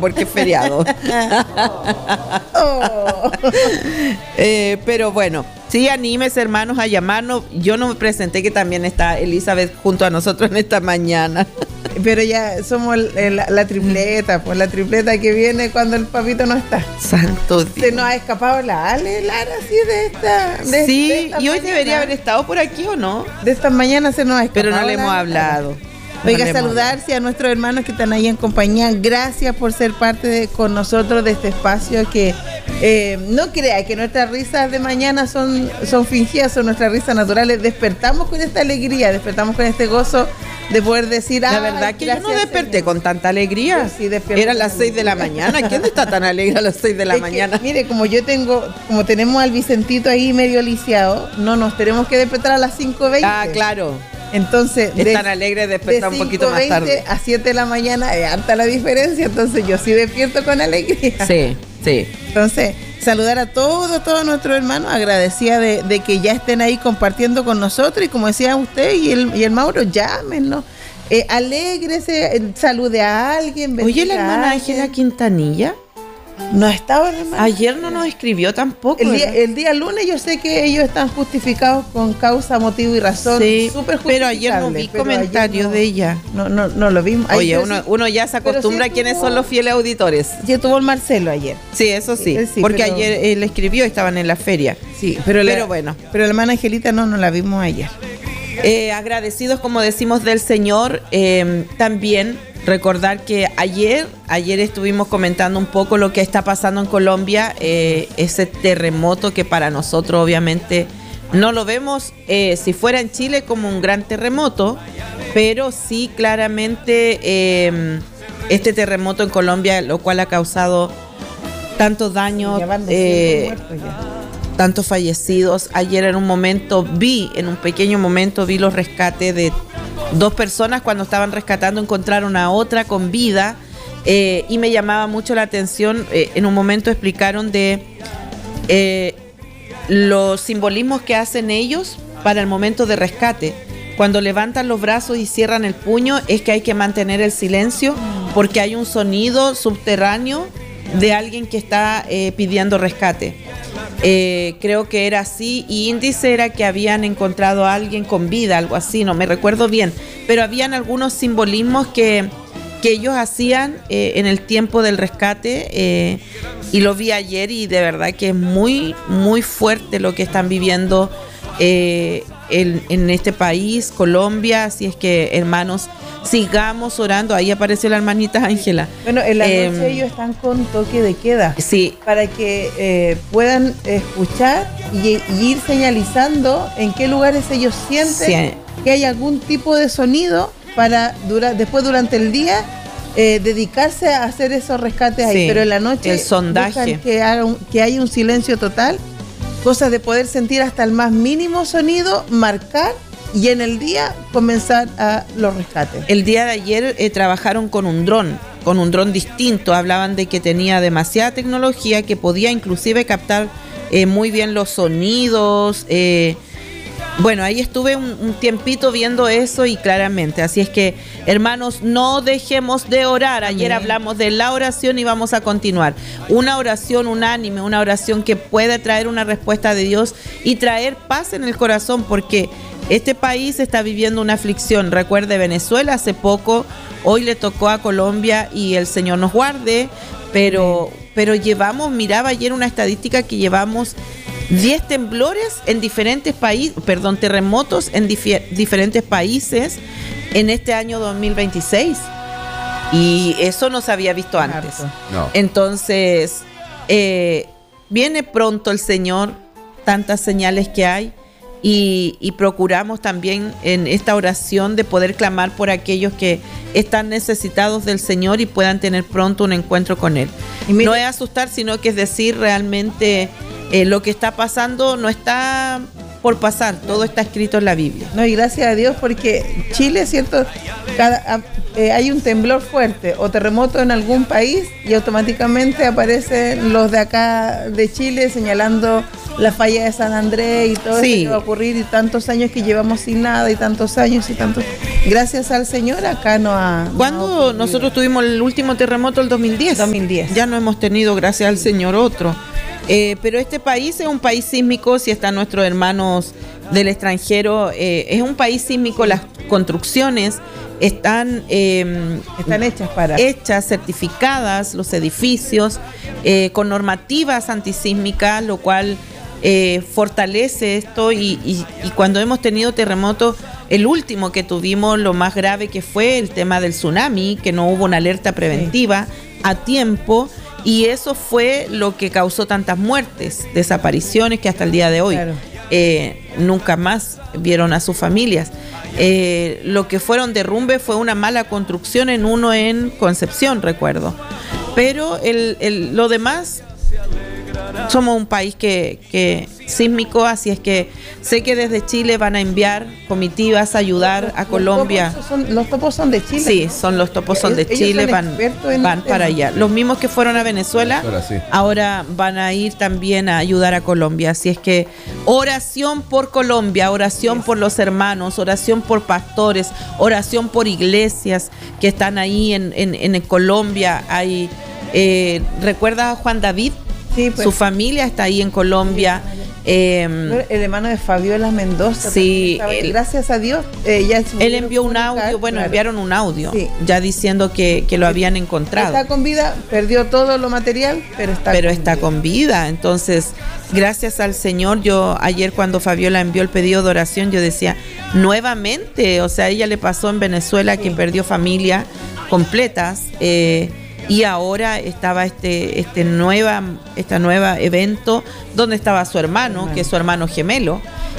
porque es feriado. Pero bueno, sí, anímese, hermanos, a llamarnos. Yo no me presenté, que también está Elizabeth junto a nosotros en esta mañana. Pero ya somos la tripleta, pues la tripleta que viene cuando el papito no está. Santo Dios. Se nos ha escapado la Ale, Lara, sí, de esta Sí, de y esta hoy mañana. debería haber estado por aquí, ¿o no? De esta mañana se nos ha escapado. Pero no le hemos la hablado. Oiga, saludarse a nuestros hermanos que están ahí en compañía. Gracias por ser parte con nosotros de este espacio que no crea que nuestras risas de mañana son fingidas, son nuestras risas naturales. Despertamos con esta alegría, despertamos con este gozo de poder decir, la verdad que yo no desperté con tanta alegría. Yo sí despierto. Era las 6 de la mañana. ¿Quién está tan alegre a las 6 de la mañana? Mire, como tenemos al Vicentito ahí medio lisiado, no nos tenemos que despertar a las 5:20. Ah, claro. Entonces, es tan alegre despertar un poquito más tarde. A 7 de la mañana es harta la diferencia, entonces yo sí despierto con alegría. Sí, sí. Entonces, saludar a todos nuestros hermanos, agradecida de que ya estén ahí compartiendo con nosotros, y como decía usted y el Mauro, llámenos, alégrese, salude a alguien. Oye, la hermana Ángela Quintanilla no estaba, hermano. Ayer no nos escribió tampoco. El día lunes yo sé que ellos están justificados con causa, motivo y razón. Sí, súper pero ayer no vi comentarios de ella. No lo vimos. Oye, uno ya se acostumbra a quiénes son los fieles auditores. Ya tuvo el Marcelo ayer. Sí, eso sí. Porque ayer él escribió, estaban en la feria. Sí, pero bueno. Pero la hermana Angelita no la vimos ayer. Agradecidos, como decimos, del Señor. También recordar que ayer estuvimos comentando un poco lo que está pasando en Colombia, ese terremoto que para nosotros obviamente no lo vemos si fuera en Chile como un gran terremoto, pero sí claramente este terremoto en Colombia, lo cual ha causado tantos daños, tantos fallecidos. Ayer en un pequeño momento vi los rescates de 2 personas. Cuando estaban rescatando encontraron a otra con vida, y me llamaba mucho la atención. En un momento explicaron de los simbolismos que hacen ellos para el momento de rescate. Cuando levantan los brazos y cierran el puño, es que hay que mantener el silencio porque hay un sonido subterráneo de alguien que está pidiendo rescate. Creo que era así, y índice era que habían encontrado a alguien con vida, algo así, no me recuerdo bien, pero habían algunos simbolismos que ellos hacían en el tiempo del rescate, y lo vi ayer, y de verdad que es muy, muy fuerte lo que están viviendo en este país, Colombia. Así es que, hermanos, sigamos orando. Ahí apareció la hermanita Ángela. Bueno, en la noche ellos están con toque de queda. Sí. Para que puedan escuchar y ir señalizando en qué lugares ellos sienten que hay algún tipo de sonido para después durante el día dedicarse a hacer esos rescates ahí. Pero en la noche el sondaje, que haya un silencio total, cosas de poder sentir hasta el más mínimo sonido, marcar, y en el día comenzar a los rescates. El día de ayer trabajaron con un dron distinto. Hablaban de que tenía demasiada tecnología, que podía inclusive captar muy bien los sonidos. Bueno, ahí estuve un tiempito viendo eso, y claramente. Así es que, hermanos, no dejemos de orar. Ayer hablamos de la oración y vamos a continuar. Una oración unánime, una oración que puede traer una respuesta de Dios y traer paz en el corazón, porque este país está viviendo una aflicción. Recuerde Venezuela hace poco, hoy le tocó a Colombia, y el Señor nos guarde, pero miraba ayer una estadística que llevamos 10 temblores en diferentes países, terremotos en diferentes países en este año 2026. Y eso no se había visto antes. No. Entonces, viene pronto el Señor, tantas señales que hay, y procuramos también en esta oración de poder clamar por aquellos que están necesitados del Señor y puedan tener pronto un encuentro con Él. Y no es asustar, sino que es decir realmente lo que está pasando no está por pasar, todo está escrito en la Biblia. No, y gracias a Dios porque Chile, ¿cierto? Hay un temblor fuerte o terremoto en algún país y automáticamente aparecen los de acá de Chile señalando la falla de San Andrés y todo eso que va a ocurrir y tantos años que llevamos sin nada y tantos años y tantos. Gracias al Señor acá no ha... ¿Cuándo nosotros tuvimos el último terremoto? El 2010. 2010. Ya no hemos tenido, gracias al Señor, otro. Pero este país es un país sísmico, si están nuestros hermanos del extranjero, es un país sísmico, las construcciones están hechas, certificadas, los edificios, con normativas antisísmicas, lo cual fortalece esto y cuando hemos tenido terremotos, el último que tuvimos, lo más grave que fue el tema del tsunami, que no hubo una alerta preventiva a tiempo, y eso fue lo que causó tantas muertes, desapariciones que hasta el día de hoy nunca más vieron a sus familias. Lo que fueron derrumbes fue una mala construcción en Concepción, recuerdo. Pero lo demás, somos un país que sísmico, así es que sé que desde Chile van a enviar comitivas a ayudar a Colombia. Los topos son de Chile. Sí, los topos son de Chile, van para allá. Los mismos que fueron a Venezuela, ahora van a ir también a ayudar a Colombia. Así es que oración por Colombia, oración por los hermanos, oración por pastores, oración por iglesias que están ahí en Colombia. ¿Recuerdas a Juan David? Sí, pues. Su familia está ahí en Colombia. El hermano de Fabiola Mendoza. Sí. Gracias a Dios. Él envió un audio, enviaron un audio ya diciendo que lo habían encontrado. Está con vida, perdió todo lo material, pero está con vida. Entonces, gracias al Señor, yo ayer cuando Fabiola envió el pedido de oración, yo decía, nuevamente, o sea, a ella le pasó en Venezuela que perdió familia completas, y ahora estaba este nueva evento donde estaba su hermano, que es su hermano gemelo.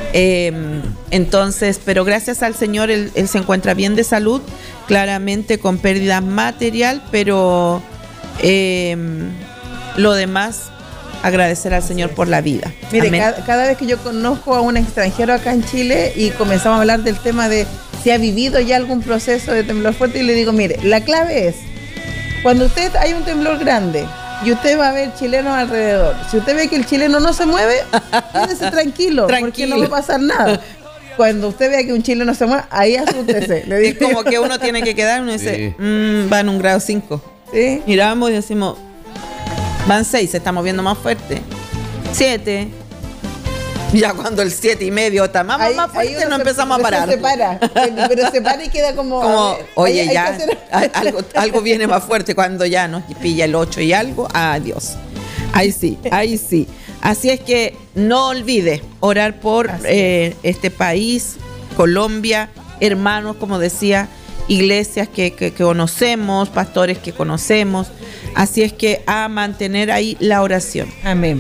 Entonces, pero gracias al Señor él se encuentra bien de salud, claramente con pérdida material, pero lo demás, agradecer al Señor por la vida. Mire, cada vez que yo conozco a un extranjero acá en Chile y comenzamos a hablar del tema de si ha vivido ya algún proceso de temblor fuerte, y le digo, mire, la clave es cuando hay un temblor grande y usted va a ver chilenos alrededor, si usted ve que el chileno no se mueve, quédese tranquilo, porque no va a pasar nada. Cuando usted vea que un chileno se mueve, ahí asústese. Le digo. Es como que uno tiene que quedar, uno dice, va en un grado 5. ¿Sí? Miramos y decimos, van 6, se está moviendo más fuerte. 7. Ya cuando el 7.5 está más fuerte, nos empezamos a parar. Pero se para y queda como oye, ya algo viene más fuerte cuando ya nos pilla el 8 y algo. Adiós. Ahí sí. Así es que no olvide orar por este país, Colombia, hermanos, como decía, iglesias que conocemos, pastores que conocemos. Así es que a mantener ahí la oración. Amén.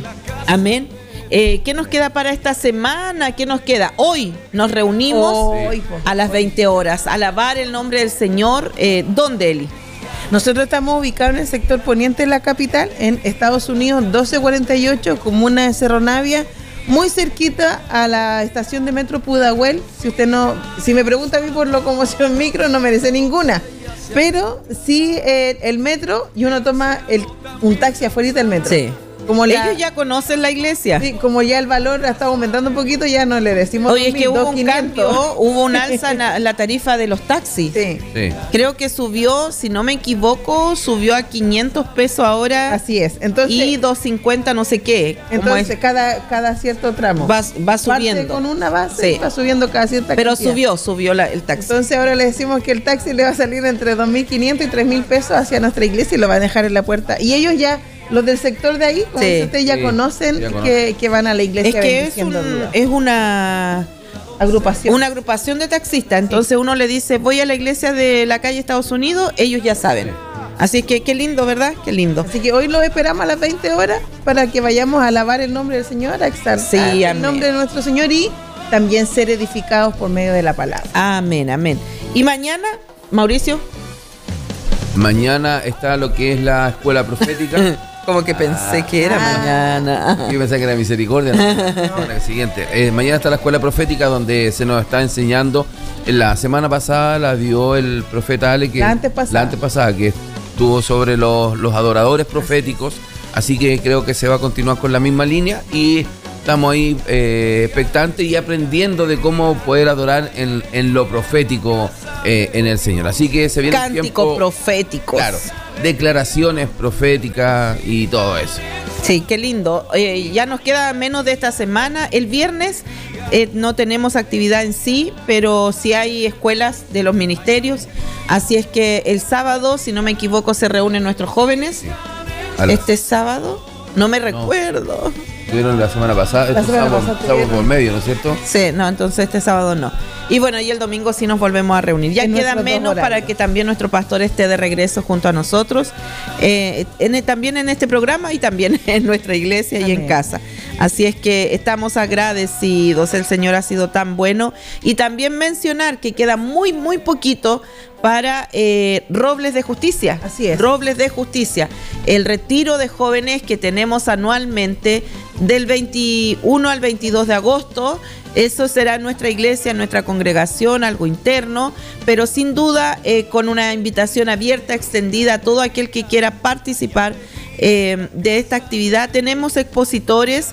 ¿Qué nos queda para esta semana? ¿Qué nos queda? Hoy nos reunimos a las 20 horas, a alabar el nombre del Señor. ¿Dónde, Eli? Nosotros estamos ubicados en el sector poniente de la capital, en Estados Unidos, 1248, comuna de Cerro Navia, muy cerquita a la estación de metro Pudahuel. Si me pregunta a mí por locomoción micro, no merece ninguna. Pero sí el metro, y uno toma un taxi afuera del metro. Sí. Ellos ya conocen la iglesia. Sí, como ya el valor ha estado aumentando un poquito, ya no le decimos. Oye, 2000, es que hubo un cambio, hubo un alza en la tarifa de los taxis. Sí. Creo que subió, si no me equivoco, subió a 500 pesos ahora. Así es. Entonces, y 250 no sé qué. Entonces, cada cierto tramo. Va subiendo. Parte con una base, va subiendo cada cierta cantidad. Pero subió el taxi. Entonces ahora le decimos que el taxi le va a salir entre 2.500 y 3.000 pesos hacia nuestra iglesia y lo va a dejar en la puerta. Y ellos ya... Los del sector de ahí, como ustedes ya conocen, que van a la iglesia. Es que es una agrupación de taxistas. Entonces uno le dice, voy a la iglesia de la calle Estados Unidos, ellos ya saben. Así que qué lindo, ¿verdad? Qué lindo. Así que hoy los esperamos a las 20 horas para que vayamos a alabar el nombre del Señor, a exaltar el nombre de nuestro Señor y también ser edificados por medio de la palabra. Amén. ¿Y mañana, Mauricio? Mañana está lo que es la escuela profética. Como que pensé que era mañana. Yo pensé que era misericordia. No, la siguiente. Mañana está la escuela profética donde se nos está enseñando. La semana pasada la dio el profeta Ale, que la antepasada, que estuvo sobre los adoradores proféticos. Así que creo que se va a continuar con la misma línea y estamos ahí expectantes y aprendiendo de cómo poder adorar en lo profético en el Señor. Así que se viene cánticos proféticos. Claro, declaraciones proféticas y todo eso. Sí, qué lindo. Ya nos queda menos de esta semana. El viernes no tenemos actividad en sí, pero sí hay escuelas de los ministerios. Así es que el sábado, si no me equivoco, se reúnen nuestros jóvenes. Sí. Este sábado, no me recuerdo. Tuvieron la semana pasada, sábado por medio, ¿no es cierto? Sí, no, entonces este sábado no. Y bueno, y el domingo sí nos volvemos a reunir. Ya queda menos para que también nuestro pastor esté de regreso junto a nosotros, también en este programa y también en nuestra iglesia. Amén. Y en casa. Así es que estamos agradecidos, el Señor ha sido tan bueno. Y también mencionar que queda muy, muy poquito para Robles de Justicia. Así es. Robles de Justicia. El retiro de jóvenes que tenemos anualmente del 21 al 22 de agosto. Eso será en nuestra iglesia, en nuestra congregación, algo interno, pero sin duda con una invitación abierta, extendida a todo aquel que quiera participar de esta actividad. Tenemos expositores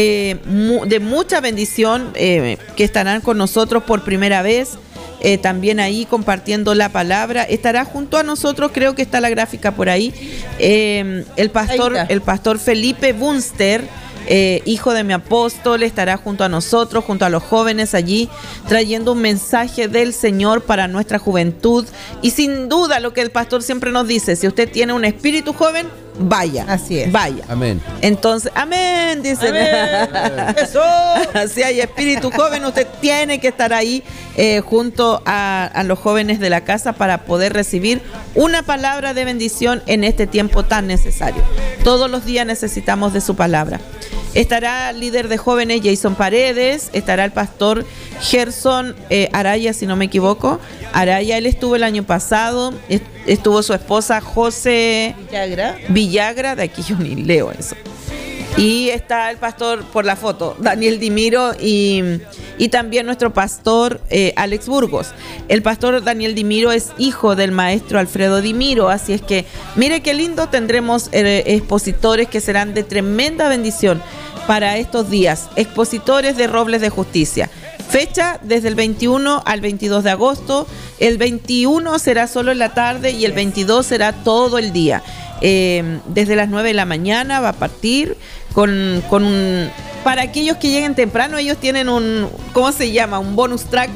de mucha bendición que estarán con nosotros por primera vez. También ahí compartiendo la palabra. Estará junto a nosotros, creo que está la gráfica por ahí, el pastor Felipe Bunster, hijo de mi apóstol, estará junto a nosotros, junto a los jóvenes allí, trayendo un mensaje del Señor para nuestra juventud. Y sin duda lo que el pastor siempre nos dice: si usted tiene un espíritu joven, vaya. Así es. Vaya. Amén. Entonces, amén, dicen. Eso. Si hay espíritu joven, usted tiene que estar ahí junto a los jóvenes de la casa para poder recibir una palabra de bendición en este tiempo tan necesario. Todos los días necesitamos de su palabra. Estará el líder de jóvenes Jason Paredes, estará el pastor Gerson Araya, si no me equivoco. Araya, él estuvo el año pasado, estuvo su esposa José Villagra, de aquí yo ni leo eso. Y está el pastor, por la foto, Daniel Dimiro y también nuestro pastor Alex Burgos. El pastor Daniel Dimiro es hijo del maestro Alfredo Dimiro, así es que mire qué lindo, tendremos expositores que serán de tremenda bendición para estos días, expositores de Robles de Justicia. Fecha desde el 21 al 22 de agosto, el 21 será solo en la tarde y el 22 será todo el día. Desde las 9 de la mañana va a partir para aquellos que lleguen temprano, ellos tienen un, ¿cómo se llama? Un bonus track.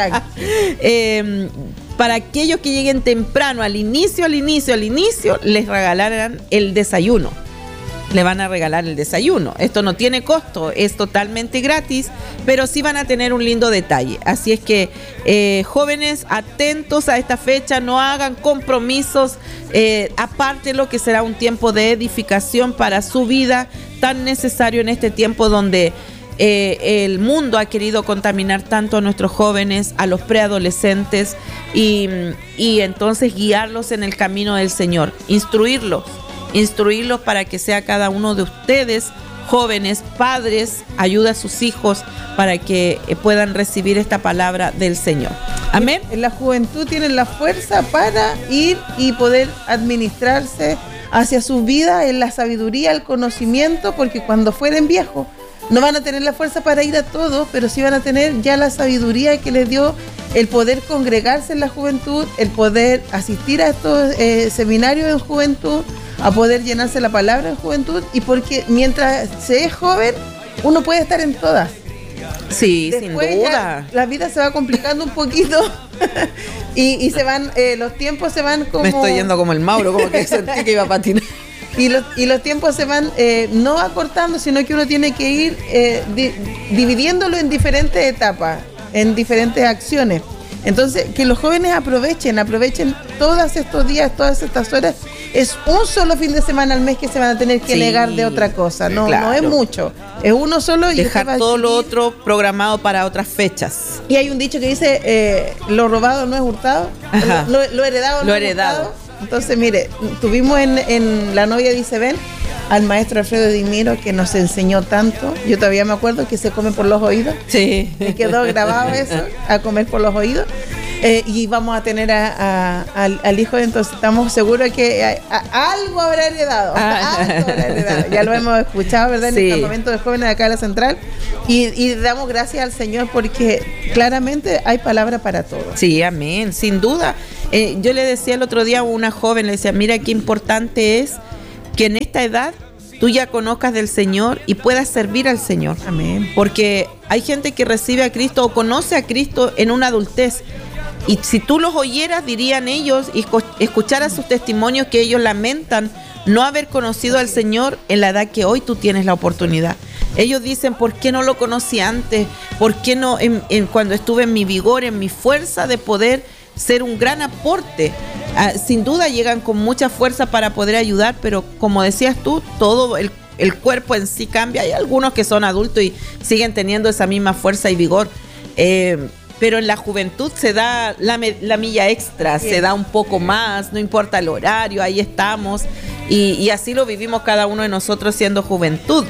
Para aquellos que lleguen temprano, al inicio, les regalarán el desayuno. Le van a regalar el desayuno. Esto no tiene costo, es totalmente gratis, pero sí van a tener un lindo detalle. Así es que jóvenes, atentos a esta fecha, no hagan compromisos, aparte lo que será un tiempo de edificación para su vida, tan necesario en este tiempo donde el mundo ha querido contaminar tanto a nuestros jóvenes, a los preadolescentes, y entonces guiarlos en el camino del Señor, instruirlos para que sea cada uno de ustedes, jóvenes, padres, ayuda a sus hijos para que puedan recibir esta palabra del Señor. Amén. En la juventud tienen la fuerza para ir y poder administrarse hacia su vida en la sabiduría, el conocimiento, porque cuando fueren viejos no van a tener la fuerza para ir a todo, pero sí van a tener ya la sabiduría que les dio el poder congregarse en la juventud, el poder asistir a estos seminarios en juventud, a poder llenarse la palabra en juventud, y porque mientras se es joven, uno puede estar en todas. Sí, después, sin duda. La vida se va complicando un poquito y se van, los tiempos se van como... Me estoy yendo como el Mauro, como que sentí que iba a patinar. Y los tiempos se van no acortando, sino que uno tiene que ir dividiéndolo en diferentes etapas, en diferentes acciones. Entonces, que los jóvenes aprovechen todos estos días, todas estas horas. Es un solo fin de semana al mes que se van a tener que negar de otra cosa. No, claro. No es mucho. Es uno solo y dejar todo lo otro programado para otras fechas. Y hay un dicho que dice, lo robado no es hurtado, lo heredado no es hurtado. Entonces, mire, tuvimos en La novia dice ven al maestro Alfredo Dimiro, que nos enseñó tanto. Yo todavía me acuerdo que se come por los oídos. Sí. Me quedó grabado eso, a comer por los oídos. Y vamos a tener al hijo, entonces estamos seguros que algo habrá heredado. Ya lo hemos escuchado, ¿verdad? En el campamento de jóvenes de acá de la Central. Y damos gracias al Señor porque claramente hay palabra para todos. Sí, amén, sin duda. Yo le decía el otro día a una joven, le decía, mira qué importante es que en esta edad tú ya conozcas del Señor y puedas servir al Señor. Amén. Porque hay gente que recibe a Cristo o conoce a Cristo en una adultez. Y si tú los oyeras, dirían ellos, y escucharas sus testimonios, que ellos lamentan no haber conocido al Señor en la edad que hoy tú tienes la oportunidad. Ellos dicen, ¿por qué no lo conocí antes? ¿Por qué no cuando estuve en mi vigor, en mi fuerza de poder ser un gran aporte? Sin duda llegan con mucha fuerza para poder ayudar, pero como decías tú, todo el cuerpo en sí cambia. Hay algunos que son adultos y siguen teniendo esa misma fuerza y vigor. Pero en la juventud se da la milla extra, se da un poco más, no importa el horario, ahí estamos. Y así lo vivimos cada uno de nosotros siendo juventud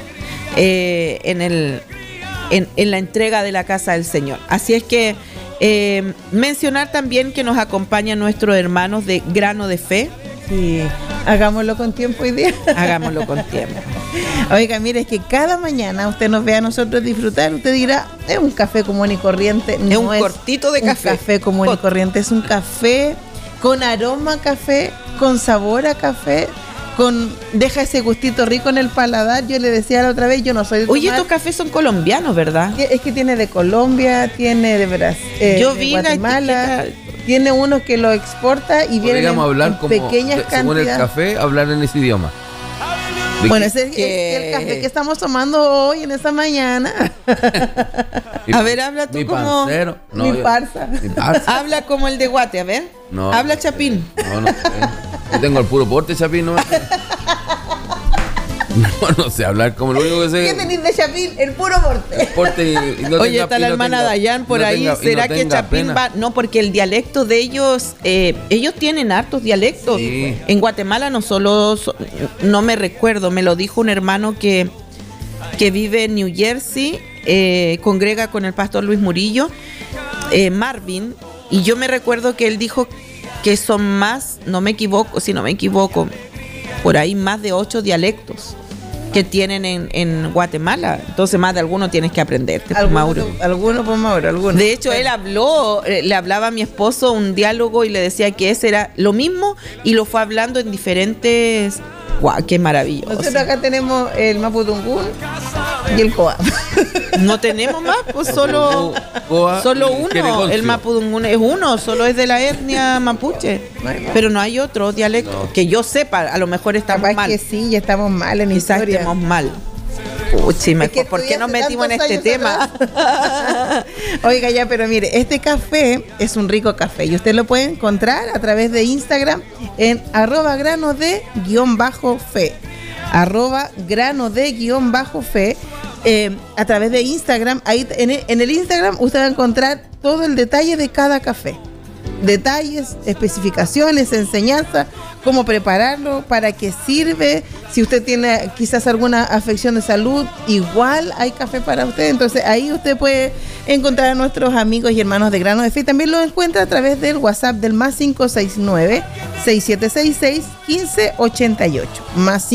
en la entrega de la casa del Señor. Así es que mencionar también que nos acompañan nuestros hermanos de Grano de Fe. Sí, hagámoslo con tiempo hoy día. Hagámoslo con tiempo. Oiga, mire, es que cada mañana usted nos ve a nosotros disfrutar, usted dirá, es un café común y corriente. Es un cortito de café. Un café común y corriente, es un café con aroma a café, con sabor a café, deja ese gustito rico en el paladar. Yo le decía la otra vez, yo no soy de Oye, estos cafés son colombianos, ¿verdad? Es que tiene de Colombia, tiene de Brasil, de Guatemala. Tiene uno que lo exporta y viene en hablar pequeñas cantidades. Según el café, hablar en ese idioma. Bueno, ese es el café que estamos tomando hoy en esta mañana. A ver, habla tú como... Mi parza. Habla como el de Guate, a ver. No, habla Chapín. No sé. Yo tengo el puro porte, Chapín, no. No sé hablar como lo único que sé. ¿Qué tenés de Chapín? El puro porte. Oye, está la hermana Dayan por ahí. ¿Será que Chapín va? No, porque el dialecto de ellos, ellos tienen hartos dialectos. Sí. En Guatemala no solo, no me recuerdo, me lo dijo un hermano que vive en New Jersey, congrega con el pastor Luis Murillo, Marvin, y yo me recuerdo que él dijo que son más, si no me equivoco, por ahí más de 8 dialectos que tienen en Guatemala. Entonces más de alguno tienes que aprenderte, Mauro. Algunos. De hecho, él le hablaba a mi esposo un diálogo y le decía que ese era lo mismo y lo fue hablando en diferentes... ¡Guau! ¡Qué maravilloso! Nosotros acá tenemos el mapudungún y el coa. No tenemos más, pues solo uno. El mapudungún es uno, solo es de la etnia mapuche. Pero no hay otro dialecto. Que yo sepa, a lo mejor estamos mal. Que sí, ya estamos mal en historia. Estamos mal. Puchi, mejor, ¿por qué nos metimos en este tema? Oiga, ya, pero mire, este café es un rico café y usted lo puede encontrar a través de Instagram en @granode_fe. @granode_fe. A través de Instagram, ahí en el Instagram usted va a encontrar todo el detalle de cada café. Detalles, especificaciones, enseñanza, cómo prepararlo, para qué sirve. Si usted tiene quizás alguna afección de salud, igual hay café para usted. Entonces ahí usted puede encontrar a nuestros amigos y hermanos de Grano de Fe. También lo encuentra a través del WhatsApp del más 569-6766-1588. Más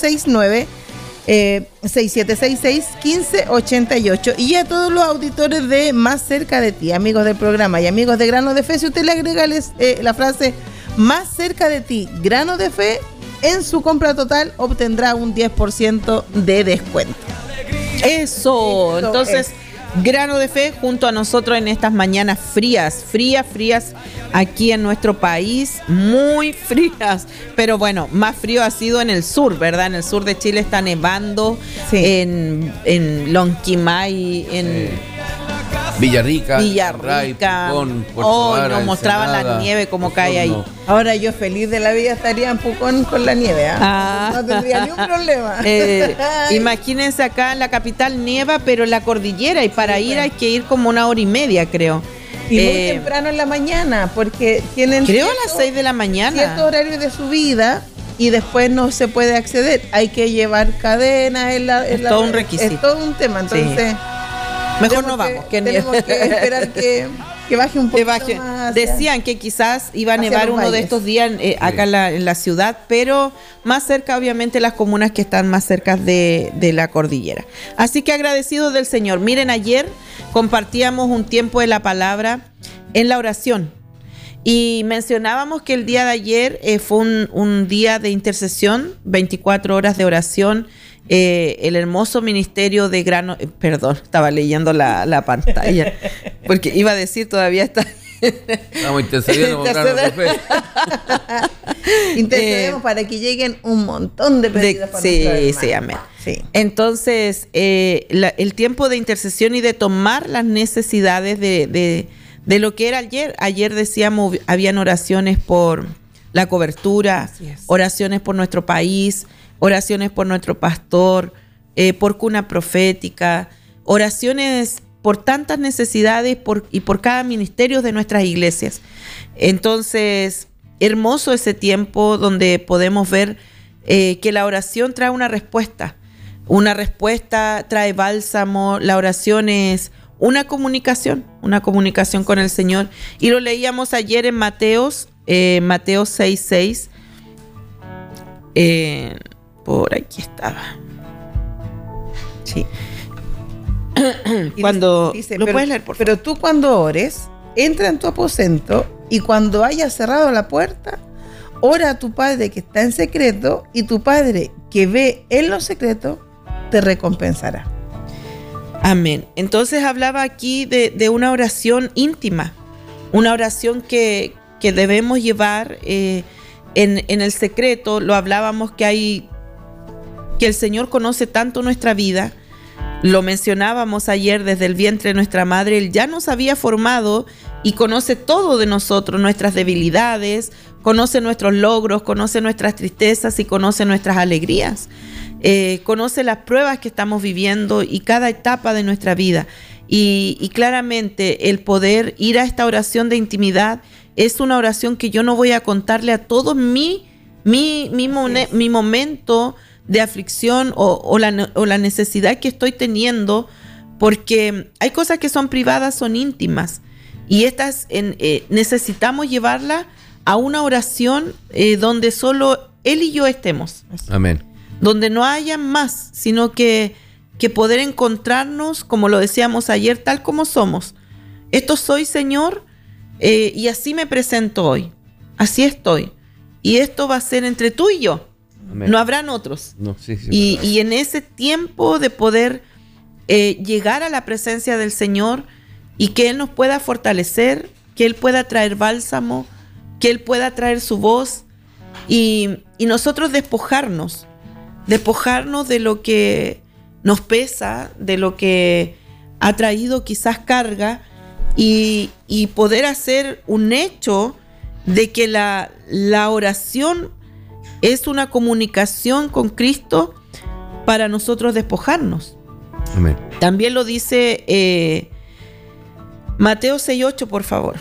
569-6766-1588. Y a todos los auditores de Más Cerca de Ti, amigos del programa y amigos de Grano de Fe, si usted le agrega la frase Más Cerca de Ti, Grano de Fe, en su compra total obtendrá un 10% de descuento. Eso. Entonces, Grano de Fe junto a nosotros en estas mañanas frías aquí en nuestro país, muy frías, pero bueno, más frío ha sido en el sur, ¿verdad? En el sur de Chile está nevando, sí. en Lonquimay, en Villarrica, Puerto nos mostraban la nieve como cae ahí. Ahora yo feliz de la vida estaría en Pucón con la nieve, no tendría ni un problema. Imagínense, acá en la capital nieva, pero en la cordillera, y para ir hay que ir como 1 hora y media, creo. Y muy temprano en la mañana, porque tienen... Creo a las 6 de la mañana. Cierto horario de subida, y después no se puede acceder. Hay que llevar cadenas. Es todo un requisito. Es todo un tema. Entonces, sí. Mejor no vamos. Tenemos que esperar que baje un poco más. Decían que quizás iba a nevar uno de estos días acá en la ciudad, pero más cerca, obviamente, las comunas que están más cerca de la cordillera. Así que agradecidos del Señor. Miren, ayer compartíamos un tiempo de la palabra en la oración y mencionábamos que el día de ayer fue un día de intercesión, 24 horas de oración. El hermoso ministerio de grano, perdón, estaba leyendo la pantalla, porque iba a decir todavía está. Estamos intercediendo con Grano de Fe. Intercedemos para que lleguen un montón de pedidos para sí, amén. Sí. Entonces, el tiempo de intercesión y de tomar las necesidades de lo que era ayer. Ayer decíamos, habían oraciones por la cobertura, oraciones por nuestro país, oraciones por nuestro pastor, por cuna profética, oraciones por tantas necesidades y por cada ministerio de nuestras iglesias. Entonces, hermoso ese tiempo donde podemos ver que la oración trae una respuesta. Una respuesta trae bálsamo. La oración es una comunicación con el Señor. Y lo leíamos ayer en Mateo 6:6. Por aquí estaba. Sí. Cuando dice, ¿lo puedes leer, por favor? Pero tú cuando ores, entra en tu aposento y cuando hayas cerrado la puerta, ora a tu Padre que está en secreto y tu Padre que ve en lo secreto te recompensará. Amén. Entonces hablaba aquí de una oración íntima, una oración que debemos llevar en el secreto. Lo hablábamos que el Señor conoce tanto nuestra vida. Lo mencionábamos ayer, desde el vientre de nuestra madre, Él ya nos había formado y conoce todo de nosotros, nuestras debilidades, conoce nuestros logros, conoce nuestras tristezas y conoce nuestras alegrías. Conoce las pruebas que estamos viviendo y cada etapa de nuestra vida. Y claramente el poder ir a esta oración de intimidad es una oración que yo no voy a contarle a todos mi momento de aflicción o la necesidad que estoy teniendo, porque hay cosas que son privadas, son íntimas, y estas necesitamos llevarla a una oración donde solo Él y yo estemos. Amén. Donde no haya más, sino que poder encontrarnos, como lo decíamos ayer, tal como somos. Esto soy, Señor, y así me presento hoy. Así estoy. Y esto va a ser entre tú y yo. Amén. No habrán otros. No, sí, y en ese tiempo de poder llegar a la presencia del Señor y que Él nos pueda fortalecer, que Él pueda traer bálsamo, que Él pueda traer su voz y nosotros despojarnos de lo que nos pesa, de lo que ha traído quizás carga y poder hacer un hecho de que la oración es una comunicación con Cristo para nosotros despojarnos. Amén. También lo dice Mateo 6:8, por favor.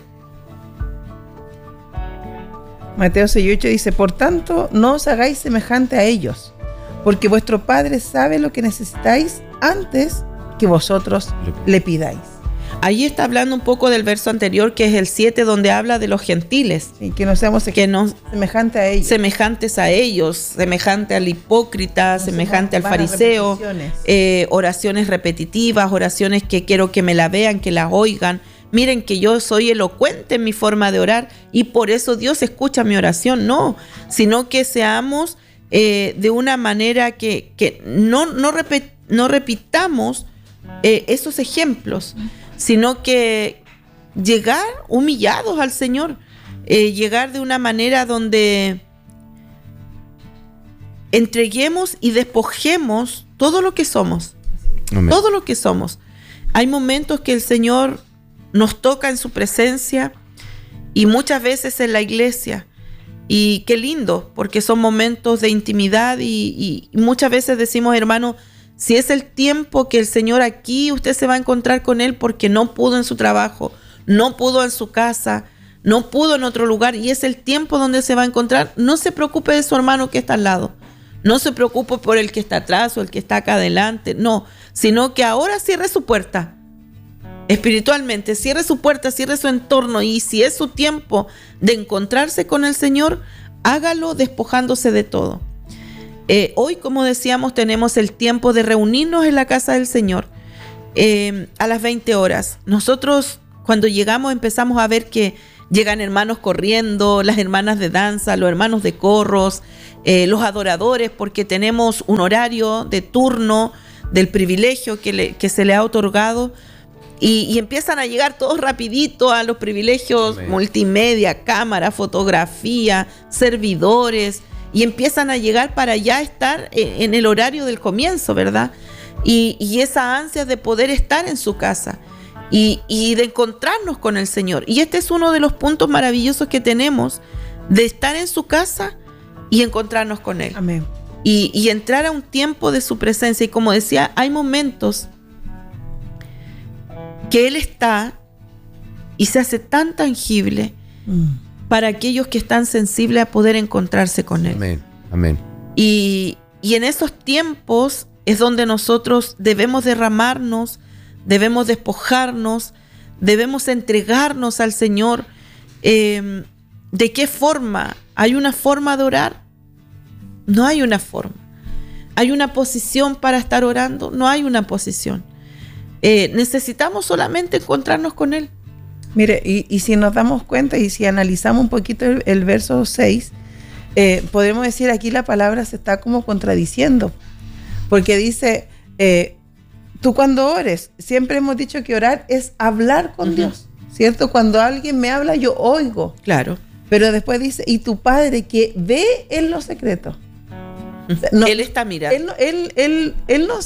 Mateo 6:8 dice: por tanto, no os hagáis semejante a ellos, porque vuestro Padre sabe lo que necesitáis antes que vosotros le pidáis. Ahí está hablando un poco del verso anterior, que es el 7, donde habla de los gentiles. Sí, que no seamos semejantes a ellos. Semejantes a ellos, semejante al hipócrita, semejante al fariseo. Oraciones repetitivas, oraciones que quiero que me la vean, que las oigan. Miren que yo soy elocuente en mi forma de orar y por eso Dios escucha mi oración. No, sino que seamos de una manera que no repitamos esos ejemplos, sino que llegar humillados al Señor, llegar de una manera donde entreguemos y despojemos todo lo que somos. Amén. Todo lo que somos. Hay momentos que el Señor nos toca en su presencia y muchas veces en la iglesia. Y qué lindo, porque son momentos de intimidad y muchas veces decimos, hermano, si es el tiempo que el Señor aquí, usted se va a encontrar con Él porque no pudo en su trabajo, no pudo en su casa, no pudo en otro lugar y es el tiempo donde se va a encontrar, no se preocupe de su hermano que está al lado. No se preocupe por el que está atrás o el que está acá adelante. No, sino que ahora cierre su puerta. Espiritualmente, cierre su puerta, cierre su entorno. Y si es su tiempo de encontrarse con el Señor, hágalo despojándose de todo. Hoy, como decíamos, tenemos el tiempo de reunirnos en la casa del Señor a las 20 horas. Nosotros, cuando llegamos, empezamos a ver que llegan hermanos corriendo, las hermanas de danza, los hermanos de corros, los adoradores, porque tenemos un horario de turno del privilegio que se le ha otorgado. Y empiezan a llegar todos rapidito a los privilegios multimedia, cámara, fotografía, servidores, y empiezan a llegar para ya estar en el horario del comienzo, ¿verdad? Y esa ansia de poder estar en su casa y de encontrarnos con el Señor. Y este es uno de los puntos maravillosos que tenemos, de estar en su casa y encontrarnos con Él. Amén. Y entrar a un tiempo de su presencia. Y como decía, hay momentos que Él está y se hace tan tangible para aquellos que están sensibles a poder encontrarse con Él. Amén, amén. Y en esos tiempos es donde nosotros debemos derramarnos, debemos despojarnos, debemos entregarnos al Señor. ¿De qué forma? ¿Hay una forma de orar? No hay una forma. ¿Hay una posición para estar orando? No hay una posición. Necesitamos solamente encontrarnos con Él. Mire, y si nos damos cuenta y si analizamos un poquito el verso 6, podemos decir aquí la palabra se está como contradiciendo, porque dice, tú cuando ores, siempre hemos dicho que orar es hablar con Dios, ¿cierto? Cuando alguien me habla, yo oigo. Claro. Pero después dice, y tu Padre que ve en lo secreto. O sea, no, Él está mirando. Él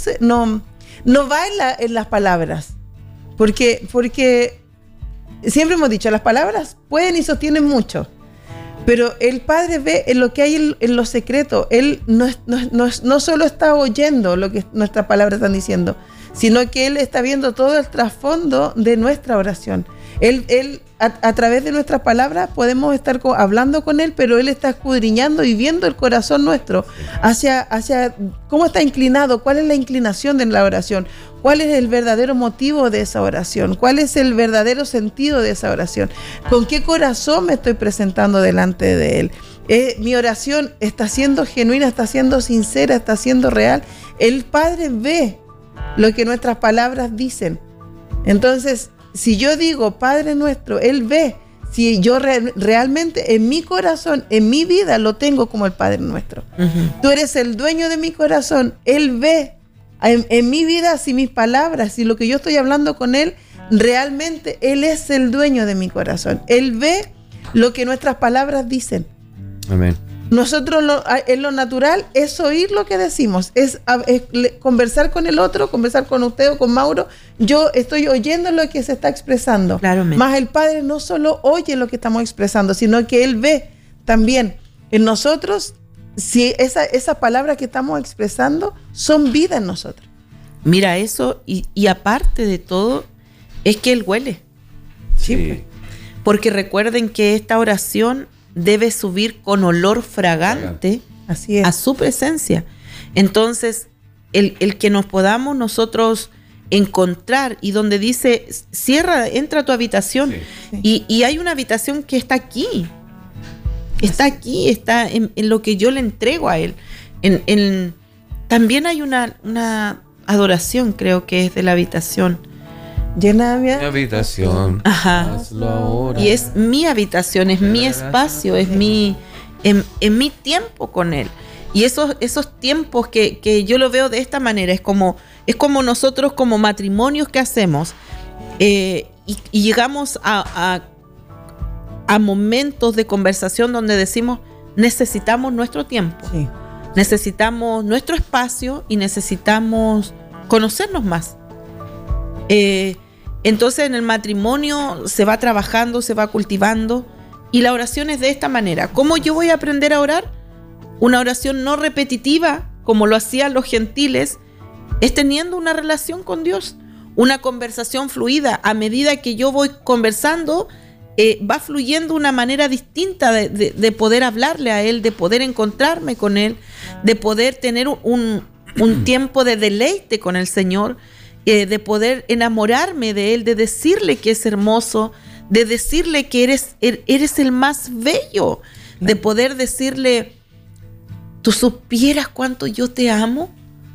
no va en las palabras, porque siempre hemos dicho, las palabras pueden y sostienen mucho, pero el Padre ve en lo que hay en lo secreto. Él no solo está oyendo lo que nuestras palabras están diciendo, sino que Él está viendo todo el trasfondo de nuestra oración. Él a través de nuestras palabras podemos estar hablando con Él, pero Él está escudriñando y viendo el corazón nuestro hacia cómo está inclinado, cuál es la inclinación de la oración, cuál es el verdadero motivo de esa oración, cuál es el verdadero sentido de esa oración, con qué corazón me estoy presentando delante de Él. Mi oración está siendo genuina, está siendo sincera, está siendo real. El Padre ve lo que nuestras palabras dicen. Entonces, si yo digo Padre nuestro, Él ve si yo realmente en mi corazón, en mi vida, lo tengo como el Padre nuestro. Tú eres el dueño de mi corazón. Él ve en mi vida si mis palabras, si lo que yo estoy hablando con Él, realmente Él es el dueño de mi corazón. Él ve lo que nuestras palabras dicen. Amén. Nosotros en lo natural es oír lo que decimos, es conversar con el otro, conversar con usted o con Mauro. Yo estoy oyendo lo que se está expresando. Claramente. Más el Padre no solo oye lo que estamos expresando, sino que Él ve también en nosotros si esa palabra que estamos expresando son vida en nosotros. Mira eso, y aparte de todo, es que Él huele. Sí. Porque recuerden que esta oración debe subir con olor fragante Así es. a su presencia. Entonces, el que nos podamos nosotros encontrar, y donde dice, entra a tu habitación, Sí. Y hay una habitación que está aquí. Está aquí, está en lo que yo le entrego a Él. También hay una adoración, creo que es de la habitación. Llena Mi habitación. Ajá. Hazlo ahora. Y es mi habitación, es mi espacio, es en mi tiempo con Él. Y esos tiempos que yo lo veo de esta manera, es como nosotros como matrimonios que hacemos, y llegamos a momentos de conversación donde decimos, necesitamos nuestro tiempo, Sí. necesitamos nuestro espacio y necesitamos conocernos más. Entonces en el matrimonio se va trabajando, se va cultivando, y la oración es de esta manera. ¿Cómo yo voy a aprender a orar? Una oración no repetitiva, como lo hacían los gentiles, es teniendo una relación con Dios, una conversación fluida. A medida que yo voy conversando, va fluyendo una manera distinta de poder hablarle a Él, de poder encontrarme con Él, de poder tener un tiempo de deleite con el Señor, de poder enamorarme de Él, de decirle que es hermoso, de decirle que eres el más bello, de poder decirle, ¿tú supieras cuánto yo te amo?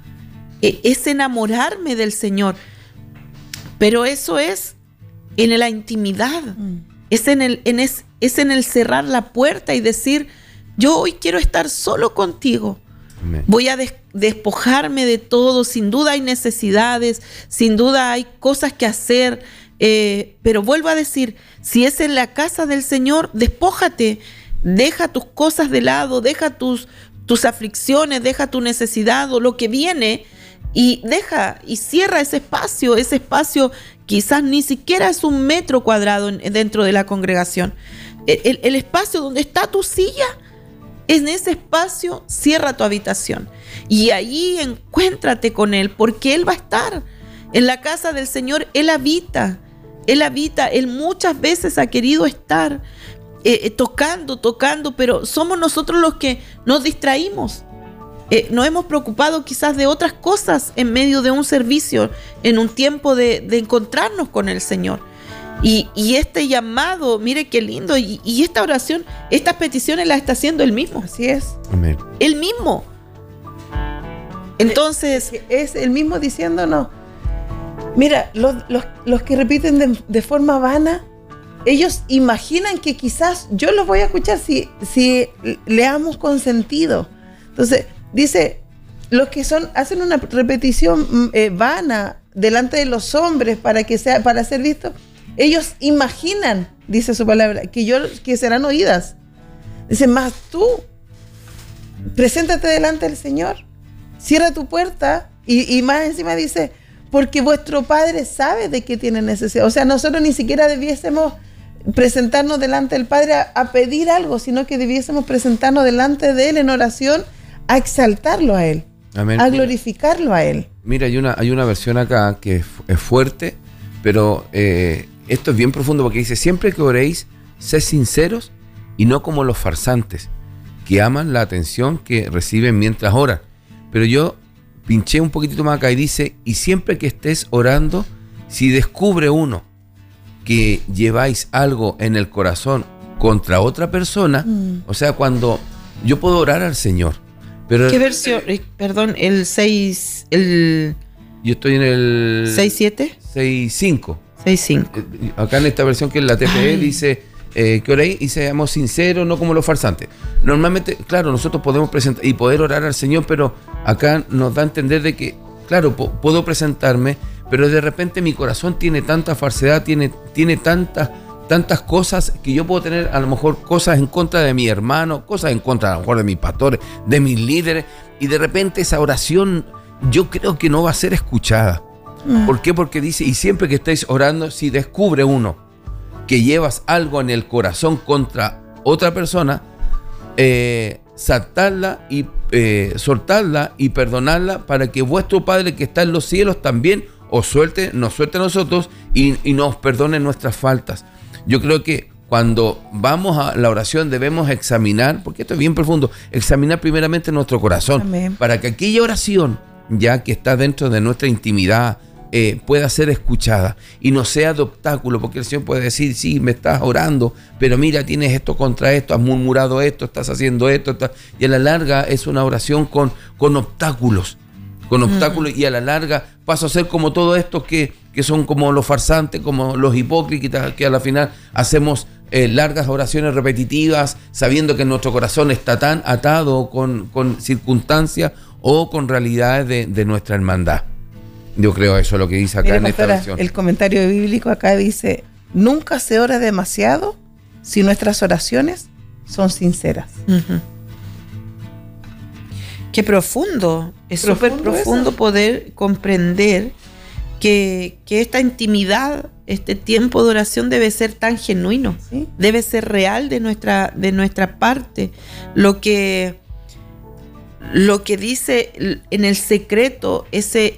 Es enamorarme del Señor. Pero eso es en la intimidad, es en el cerrar la puerta y decir, yo hoy quiero estar solo contigo. Amén. Voy a despojarme de todo. Sin duda hay necesidades, sin duda hay cosas que hacer, pero vuelvo a decir, si es en la casa del Señor, despójate, deja tus cosas de lado, deja tus aflicciones, deja tu necesidad o lo que viene, y deja y cierra ese espacio quizás ni siquiera es 1 metro cuadrado dentro de la congregación. El espacio donde está tu silla, en ese espacio cierra tu habitación y ahí encuéntrate con Él, porque Él va a estar en la casa del Señor. Él habita, Él muchas veces ha querido estar tocando, pero somos nosotros los que nos distraímos. Nos hemos preocupado quizás de otras cosas en medio de un servicio, en un tiempo de encontrarnos con el Señor. Y este llamado, mire qué lindo, y esta oración, estas peticiones las está haciendo Él mismo. Así es. Amén. Él mismo. Entonces... Es Él mismo diciéndonos, mira, los que repiten de forma vana, ellos imaginan que quizás yo los voy a escuchar si leamos con sentido. Entonces... dice, los que hacen una repetición vana delante de los hombres para ser vistos, ellos imaginan, dice su palabra, que serán oídas. Dice, más tú, preséntate delante del Señor, cierra tu puerta y más encima dice, porque vuestro Padre sabe de qué tiene necesidad. O sea, nosotros ni siquiera debiésemos presentarnos delante del Padre a pedir algo, sino que debiésemos presentarnos delante de Él en oración, a exaltarlo a Él, amén, a glorificarlo a Él. Mira, hay una versión acá que es fuerte, pero esto es bien profundo, porque dice, siempre que oréis, sed sinceros y no como los farsantes, que aman la atención que reciben mientras oran. Pero yo pinché un poquitito más acá y dice, y siempre que estés orando, si descubre uno que lleváis algo en el corazón contra otra persona, o sea, cuando yo puedo orar al Señor, pero ¿qué versión? Perdón, el 6... Yo estoy en el... 6.7. 6.5. 6.5. Acá en esta versión que es la TPE dice que oréis y seamos sinceros, no como los farsantes. Normalmente, claro, nosotros podemos presentar y poder orar al Señor, pero acá nos da a entender de que, claro, puedo presentarme, pero de repente mi corazón tiene tanta falsedad, tiene tantas cosas que yo puedo tener, a lo mejor cosas en contra de mi hermano, cosas en contra a lo mejor de mis pastores, de mis líderes, y de repente esa oración yo creo que no va a ser escuchada. ¿Por qué? Porque dice, y siempre que estéis orando, si descubre uno que llevas algo en el corazón contra otra persona, saltarla y soltarla y perdonarla, para que vuestro Padre que está en los cielos también nos suelte a nosotros y nos perdone nuestras faltas. Yo creo que cuando vamos a la oración debemos examinar, porque esto es bien profundo, examinar primeramente nuestro corazón. Amén. Para que aquella oración, ya que está dentro de nuestra intimidad, pueda ser escuchada y no sea de obstáculo, porque el Señor puede decir, sí, me estás orando, pero mira, tienes esto contra esto, has murmurado esto, estás haciendo esto, y a la larga es una oración con obstáculos. Y a la larga paso a ser como todos estos que son como los farsantes, como los hipócritas, que a la final hacemos largas oraciones repetitivas, sabiendo que nuestro corazón está tan atado con circunstancias o con realidades de nuestra hermandad. Yo creo eso es lo que dice acá. Mire, en esta versión. El comentario bíblico acá dice, nunca se ora demasiado si nuestras oraciones son sinceras. Qué profundo, es súper profundo poder comprender que esta intimidad, este tiempo de oración debe ser tan genuino, ¿sí? Debe ser real de nuestra parte. Lo que dice en el secreto,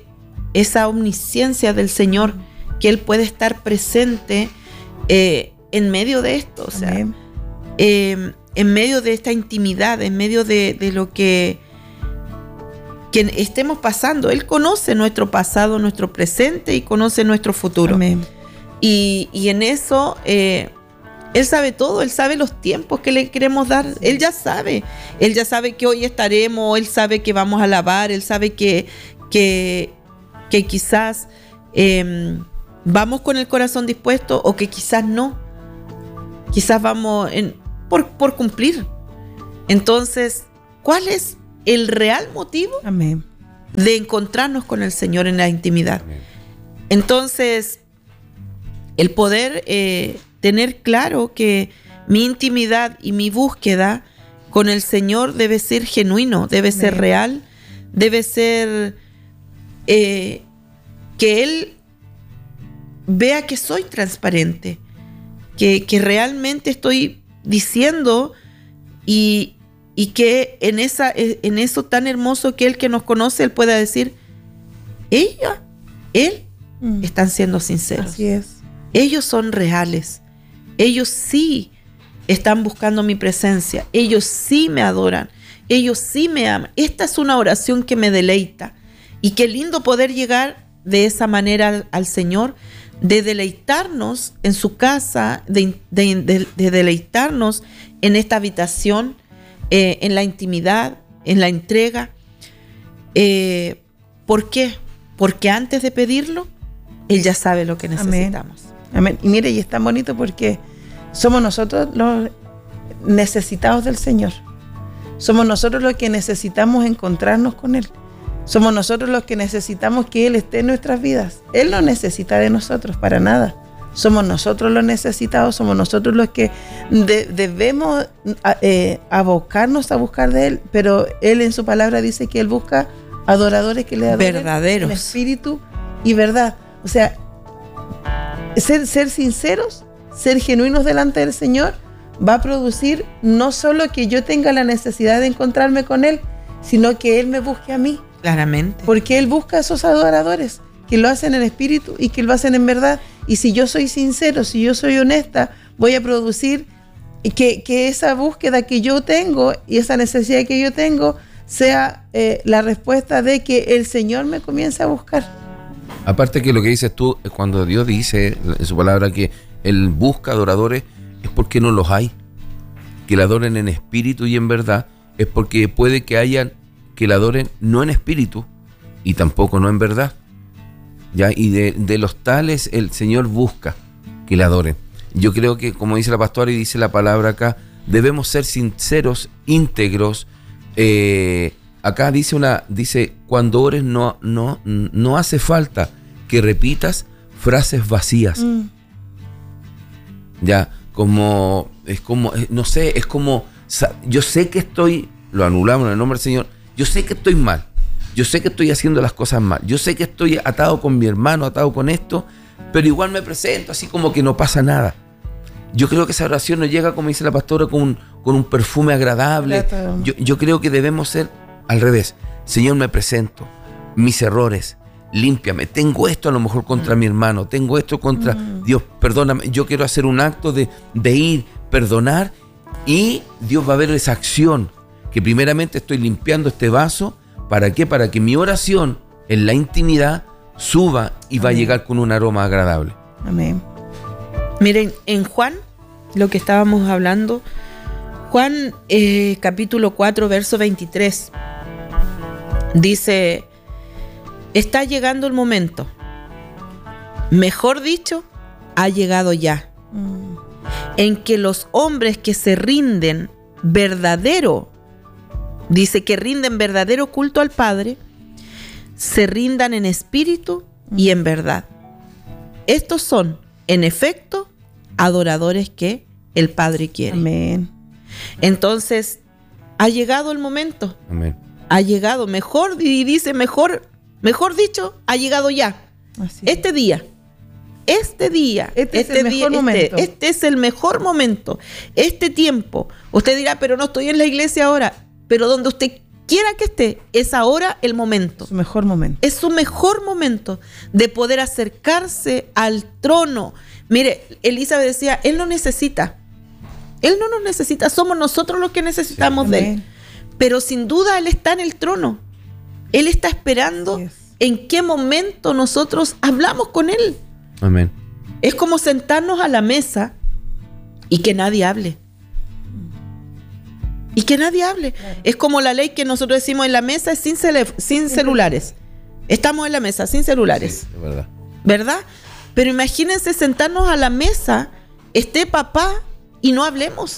esa omnisciencia del Señor, que Él puede estar presente en medio de esto, o sea, en medio de esta intimidad, en medio de lo que estemos pasando. Él conoce nuestro pasado, nuestro presente y conoce nuestro futuro. Amén. Y en eso, Él sabe todo, Él sabe los tiempos que le queremos dar. Sí. Él ya sabe que hoy estaremos, Él sabe que vamos a alabar, Él sabe que quizás vamos con el corazón dispuesto o que quizás no. Quizás vamos por cumplir. Entonces, ¿cuál es el real motivo? Amén. De encontrarnos con el Señor en la intimidad? Amén. Entonces, el poder tener claro que mi intimidad y mi búsqueda con el Señor debe ser genuino, debe Amén. Ser real, debe ser que Él vea que soy transparente, que realmente estoy diciendo y que en eso tan hermoso que Él que nos conoce, Él pueda decir, Él están siendo sinceros. Así es. Ellos son reales. Ellos sí están buscando mi presencia. Ellos sí me adoran. Ellos sí me aman. Esta es una oración que me deleita. Y qué lindo poder llegar de esa manera al Señor, de deleitarnos en su casa, de deleitarnos en esta habitación, en la intimidad, en la entrega. ¿Por qué? Porque antes de pedirlo, Él ya sabe lo que necesitamos. Amén. Y mire, y es tan bonito porque somos nosotros los necesitados del Señor. Somos nosotros los que necesitamos encontrarnos con Él. Somos nosotros los que necesitamos que Él esté en nuestras vidas. Él no necesita de nosotros para nada. Somos nosotros los necesitados, somos nosotros los que debemos abocarnos a buscar de Él. Pero Él en su palabra dice que Él busca adoradores que le adoren verdaderos, en espíritu y verdad. O sea, ser sinceros, ser genuinos delante del Señor va a producir no solo que yo tenga la necesidad de encontrarme con Él, sino que Él me busque a mí. Claramente. Porque Él busca a esos adoradores que lo hacen en espíritu y que lo hacen en verdad. Y si yo soy sincero, si yo soy honesta, voy a producir que esa búsqueda que yo tengo y esa necesidad que yo tengo sea la respuesta de que el Señor me comience a buscar. Aparte que lo que dices tú, cuando Dios dice en su palabra que Él busca adoradores, es porque no los hay. Que le adoren en espíritu y en verdad, es porque puede que hayan que le adoren no en espíritu y tampoco no en verdad. ¿Ya? Y de los tales el Señor busca que le adoren. Yo creo que, como dice la pastora y dice la palabra acá, debemos ser sinceros, íntegros. Acá dice cuando ores no hace falta que repitas frases vacías. Ya, no sé, es como, yo sé que lo anulamos en el nombre del Señor, yo sé que estoy mal, yo sé que estoy haciendo las cosas mal, yo sé que estoy atado con mi hermano, atado con esto, pero igual me presento así como que no pasa nada. Yo creo que esa oración nos llega, como dice la pastora, con un perfume agradable. Yo creo que debemos ser al revés. Señor, me presento, mis errores, límpiame. Tengo esto a lo mejor contra mi hermano, tengo esto contra Dios, perdóname. Yo quiero hacer un acto de ir, perdonar, y Dios va a ver esa acción, que primeramente estoy limpiando este vaso. ¿Para qué? Para que mi oración en la intimidad suba y va a llegar con un aroma agradable. Amén. Miren, en Juan, lo que estábamos hablando, Juan capítulo 4, verso 23, dice, está llegando el momento, mejor dicho, ha llegado ya, en que los hombres que se rinden dice que rinden verdadero culto al Padre, se rindan en espíritu y en verdad. Estos son, en efecto, adoradores que el Padre quiere. Amén. Entonces, ha llegado el momento. Amén. Ha llegado, mejor dicho, ha llegado ya. Así este día. Este es el mejor momento. Este es el mejor momento. Este tiempo. Usted dirá, pero no estoy en la iglesia ahora. Pero donde usted quiera que esté, es ahora el momento. Su mejor momento. Es su mejor momento de poder acercarse al trono. Mire, Elizabeth decía, Él no necesita. Él no nos necesita, somos nosotros los que necesitamos de Él. Pero sin duda Él está en el trono. Él está esperando en qué momento nosotros hablamos con Él. Amén. Es como sentarnos a la mesa y que nadie hable. Y que nadie hable. Claro. Es como la ley que nosotros decimos en la mesa es sin celulares. Estamos en la mesa sin celulares. Sí, es verdad. ¿Verdad? Pero imagínense sentarnos a la mesa, esté papá y no hablemos.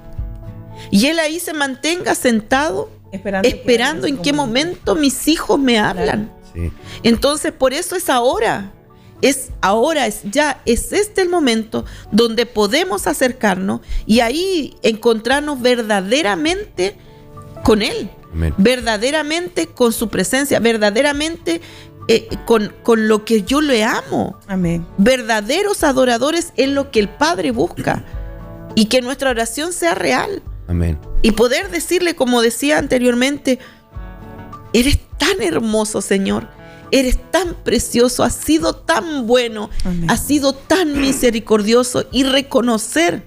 Y él ahí se mantenga sentado, esperando en qué momento mis hijos me hablan. Sí. Entonces, por eso es ahora. Es ahora, es este el momento donde podemos acercarnos y ahí encontrarnos verdaderamente con Él. Amén. Verdaderamente con su presencia, verdaderamente con lo que yo le amo. Amén. Verdaderos adoradores es lo que el Padre busca y que nuestra oración sea real. Amén. Y poder decirle, como decía anteriormente, eres tan hermoso, Señor. Eres tan precioso, has sido tan bueno, amén, has sido tan misericordioso, y reconocer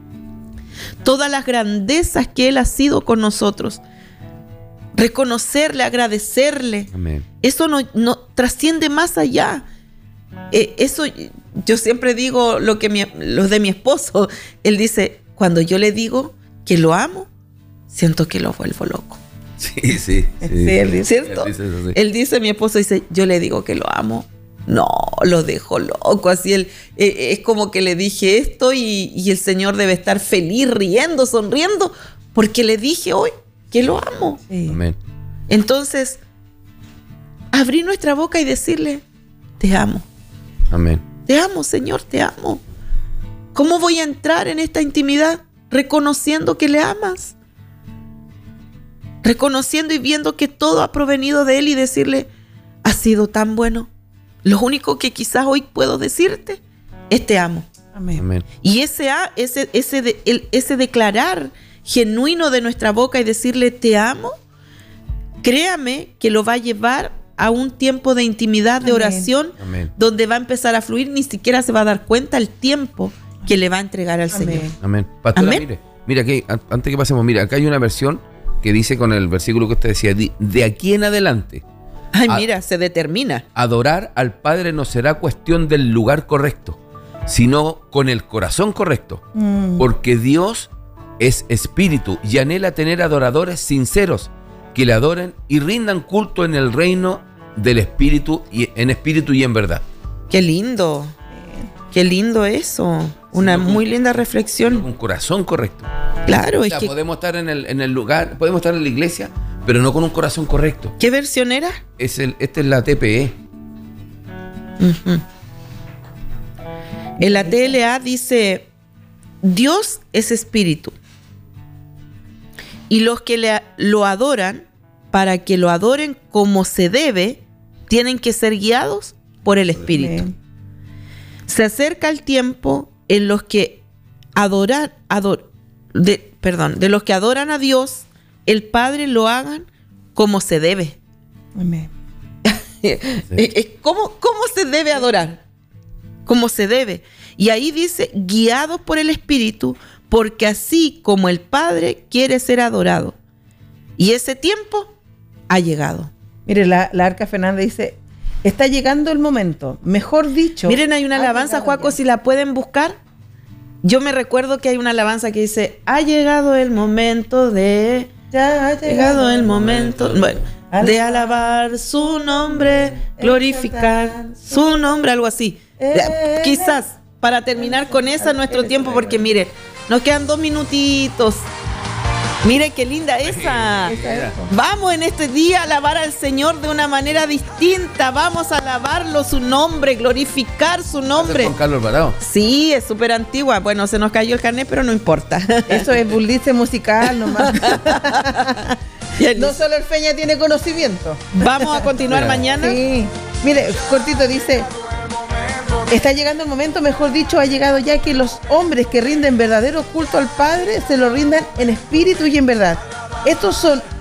todas las grandezas que Él ha sido con nosotros. Reconocerle, agradecerle. Amén. Eso no trasciende más allá. Eso yo siempre digo lo de mi esposo. Él dice, cuando yo le digo que lo amo, siento que lo vuelvo loco. Sí, sí. ¿Cierto? Él dice, mi esposo dice, yo le digo que lo amo. No, lo dejo loco. Así él, es como que le dije esto y el Señor debe estar feliz, riendo, sonriendo, porque le dije hoy que lo amo. Sí. Amén. Entonces, abrir nuestra boca y decirle, te amo. Amén. Te amo, Señor, te amo. ¿Cómo voy a entrar en esta intimidad? Reconociendo que le amas. Reconociendo y viendo que todo ha provenido de Él y decirle, has sido tan bueno. Lo único que quizás hoy puedo decirte es te amo. Amén. Amén. Y ese declarar genuino de nuestra boca y decirle te amo, créame que lo va a llevar a un tiempo de intimidad, de oración, amén, donde va a empezar a fluir, ni siquiera se va a dar cuenta el tiempo que le va a entregar al amén, Señor. Amén. Pastora, amén. Mire aquí, antes que pasemos, mira, acá hay una versión que dice con el versículo que usted decía, de aquí en adelante. Ay, mira, se determina. Adorar al Padre no será cuestión del lugar correcto, sino con el corazón correcto. Porque Dios es espíritu y anhela tener adoradores sinceros que le adoren y rindan culto en el reino del espíritu y en verdad. Qué lindo. Qué lindo eso. Una muy linda reflexión. Un corazón correcto. Claro, o sea, es que podemos estar en el lugar, podemos estar en la iglesia, pero no con un corazón correcto. ¿Qué versión era? Esta es la TPE. Uh-huh. En la TLA dice, Dios es espíritu. Y los que lo adoran, para que lo adoren como se debe, tienen que ser guiados por el Espíritu. Se acerca el tiempo en los que de los que adoran a Dios, el Padre lo hagan como se debe. Amén. ¿Cómo se debe adorar? Como se debe. Y ahí dice, guiados por el Espíritu, porque así como el Padre quiere ser adorado. Y ese tiempo ha llegado. Mire, la Arca Fernández dice, está llegando el momento, mejor dicho. Miren, hay una alabanza, Joaco, si la pueden buscar. Yo me recuerdo que hay una alabanza que dice, ha llegado el momento de... Ya ha llegado el momento, bueno, de alabar su nombre, glorificar su nombre, algo así. Quizás para terminar con esa nuestro tiempo, porque miren, nos quedan 2 minutitos. Mire qué linda esa. Vamos en este día a alabar al Señor de una manera distinta. Vamos a alabarlo, su nombre, glorificar su nombre. Con Carlos Alvarado. Sí, es súper antigua. Bueno, se nos cayó el carnet, pero no importa. Eso es bullice musical nomás. No solo el Feña tiene conocimiento. Vamos a continuar mañana. Sí. Mire, cortito dice, está llegando el momento, mejor dicho, ha llegado ya que los hombres que rinden verdadero culto al Padre se lo rindan en espíritu y en verdad. Estos son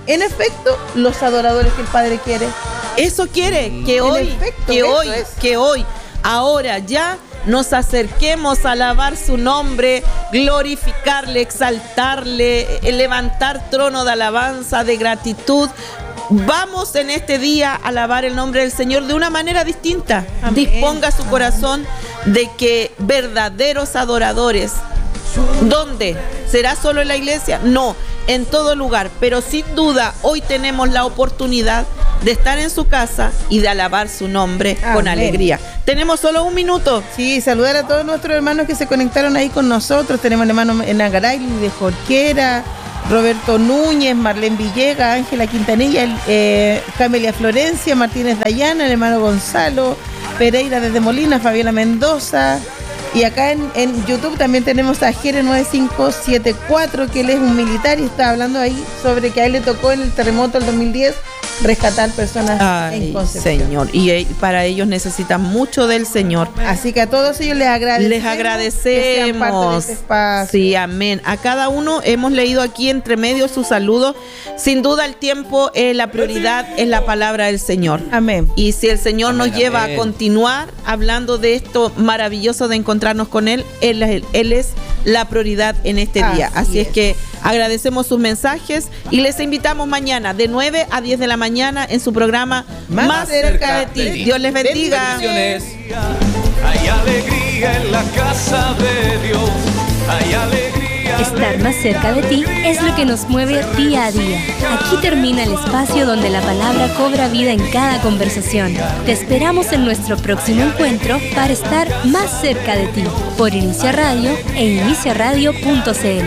en efecto los adoradores que el Padre quiere. Eso quiere, que hoy, ahora ya nos acerquemos a alabar su nombre, glorificarle, exaltarle, levantar trono de alabanza, de gratitud. Vamos en este día a alabar el nombre del Señor de una manera distinta. Amén. Disponga su corazón de que verdaderos adoradores, ¿dónde? ¿Será solo en la iglesia? No, en todo lugar, pero sin duda hoy tenemos la oportunidad de estar en su casa y de alabar su nombre. Amén. Con alegría. Tenemos solo un minuto. Sí, saludar a todos nuestros hermanos que se conectaron ahí con nosotros. Tenemos hermanos en Agaray, de Jorquera, Roberto Núñez, Marlene Villegas, Ángela Quintanilla, Camelia Florencia, Martínez Dayana, el hermano Gonzalo Pereira desde Molina, Fabiola Mendoza. Y acá en YouTube también tenemos a Jere9574, que él es un militar y está hablando ahí sobre que a él le tocó en el terremoto del 2010 rescatar personas en Concepción. Señor, y para ellos necesitan mucho del Señor. Así que a todos ellos les agradecemos. Que sean parte de este espacio. Sí, amén. A cada uno hemos leído aquí entre medio su saludo. Sin duda el tiempo es la prioridad, es la palabra del Señor. Amén. Y si el Señor nos lleva a continuar hablando de esto maravilloso de encontrarnos con Él, Él es la prioridad en este día. Así es que agradecemos sus mensajes y les invitamos mañana de 9 a 10 de la mañana en su programa Más cerca de ti. Dios les bendiga. Hay alegría en la casa de Dios. Hay alegría. Estar más cerca de ti es lo que nos mueve día a día. Aquí termina el espacio donde la palabra cobra vida en cada conversación. Te esperamos en nuestro próximo encuentro para estar más cerca de ti por Inicia Radio e iniciaradio.cl.